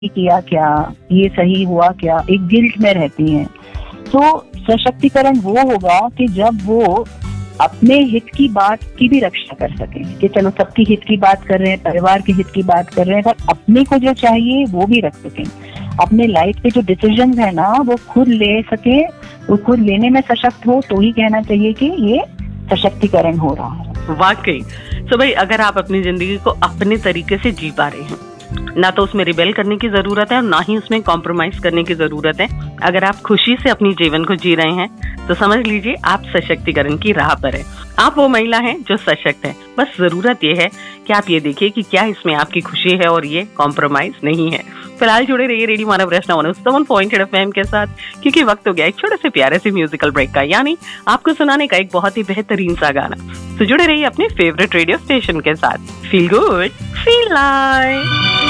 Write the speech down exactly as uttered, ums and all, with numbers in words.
किया क्या, ये सही हुआ क्या, एक गिल्ट में रहती हैं। तो सशक्तिकरण वो होगा कि जब वो अपने हित की बात की भी रक्षा कर सकें, कि चलो सबकी हित की बात कर रहे हैं, परिवार के हित की बात कर रहे हैं, पर अपने को जो चाहिए वो भी रख सकें। अपने लाइफ के जो डिसीजंस है ना वो खुद ले सके, वो खुद लेने में सशक्त हो, तो ही कहना चाहिए कि ये सशक्तिकरण हो रहा है। वाकई। तो भाई अगर आप अपनी जिंदगी को अपने तरीके से जी पा रहे हैं, ना तो उसमें रिबेल करने की जरूरत है और ना ही उसमें कॉम्प्रोमाइज करने की जरूरत है। अगर आप खुशी से अपनी जीवन को जी रहे हैं तो समझ लीजिए आप सशक्तिकरण की राह पर हैं। आप वो महिला हैं जो सशक्त है। बस जरूरत ये है कि आप ये देखिए कि क्या इसमें आपकी खुशी है और ये कॉम्प्रोमाइज नहीं है। फिलहाल जुड़े रहिए रेडियो मानव restaurant seven point eight FM के साथ, क्योंकि वक्त हो गया एक छोटे से प्यारे से म्यूजिकल ब्रेक का, यानी आपको सुनाने का एक बहुत ही बेहतरीन सा गाना। तो जुड़े रहिए अपने फेवरेट रेडियो स्टेशन के साथ। Feel good, feel like.